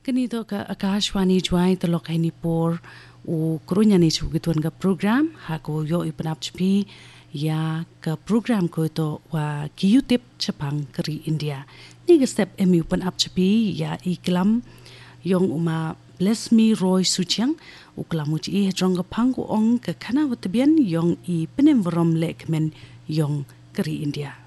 Ganito ka Akashwani Jwai talok ay nipor o krunya ni chugituan ka program hako yo ipanapchpi ya ka program ko ito wa kiyutip chapang kari India. Niga step emi upanapchpi ya iklam yung bless me Roy Suchiang uklamuchi hadrong ka pangu ong ka kana watabian yung i penemvarom lekmen yung kari India.